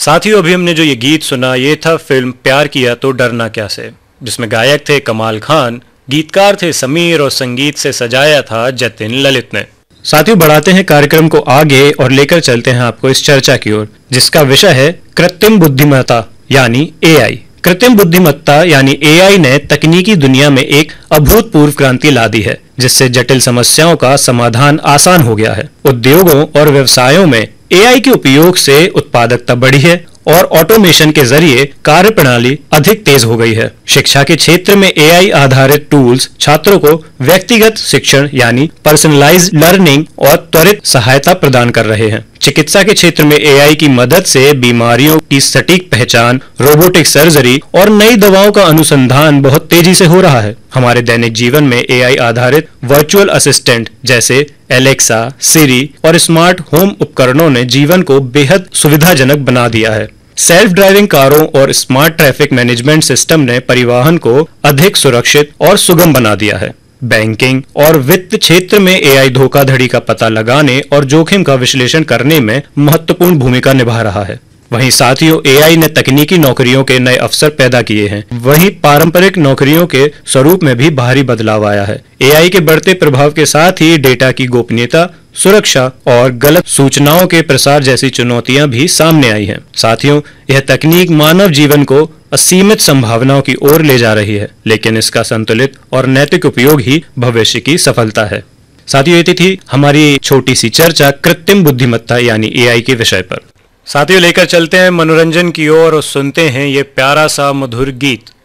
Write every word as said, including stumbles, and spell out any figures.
साथियों, अभी हमने जो ये गीत सुना ये था फिल्म प्यार किया तो डरना क्या से, जिसमें गायक थे कमाल खान, गीतकार थे समीर और संगीत से सजाया था जतिन ललित ने। साथियों, बढ़ाते हैं कार्यक्रम को आगे और लेकर चलते हैं आपको इस चर्चा की ओर, जिसका विषय है कृत्रिम बुद्धिमत्ता यानी ए आई। कृत्रिम बुद्धिमत्ता यानी ए आई ने तकनीकी दुनिया में एक अभूतपूर्व क्रांति ला दी है, जिससे जटिल समस्याओं का समाधान आसान हो गया है। उद्योगों और व्यवसायों में ए आई के उपयोग से उत्पादकता बढ़ी है और ऑटोमेशन के जरिए कार्य प्रणाली अधिक तेज हो गई है। शिक्षा के क्षेत्र में ए आई आधारित टूल्स छात्रों को व्यक्तिगत शिक्षण यानी पर्सनलाइज्ड लर्निंग और त्वरित सहायता प्रदान कर रहे हैं। चिकित्सा के क्षेत्र में ए आई की मदद से बीमारियों की सटीक पहचान, रोबोटिक सर्जरी और नई दवाओं का अनुसंधान बहुत तेजी से हो रहा है। हमारे दैनिक जीवन में ए आई आधारित वर्चुअल असिस्टेंट जैसे एलेक्सा, सिरी और स्मार्ट होम उपकरणों ने जीवन को बेहद सुविधाजनक बना दिया है। सेल्फ ड्राइविंग कारों और स्मार्ट ट्रैफिक मैनेजमेंट सिस्टम ने परिवहन को अधिक सुरक्षित और सुगम बना दिया है। बैंकिंग और वित्त क्षेत्र में ए आई धोखाधड़ी का पता लगाने और जोखिम का विश्लेषण करने में महत्वपूर्ण भूमिका निभा रहा है। वहीं साथियों, ए आई ने तकनीकी नौकरियों के नए अवसर पैदा किए हैं। वहीं पारंपरिक नौकरियों के स्वरूप में भी भारी बदलाव आया है। ए आई के बढ़ते प्रभाव के साथ ही डेटा की गोपनीयता, सुरक्षा और गलत सूचनाओं के प्रसार जैसी चुनौतियां भी सामने आई हैं। साथियों, यह तकनीक मानव जीवन को असीमित संभावनाओं की ओर ले जा रही है, लेकिन इसका संतुलित और नैतिक उपयोग ही भविष्य की सफलता है। साथियों, ये थी हमारी छोटी सी चर्चा कृत्रिम बुद्धिमत्ता यानी ए आई के विषय पर। साथियों, लेकर चलते हैं मनोरंजन की ओर और सुनते हैं ये प्यारा सा मधुर गीत।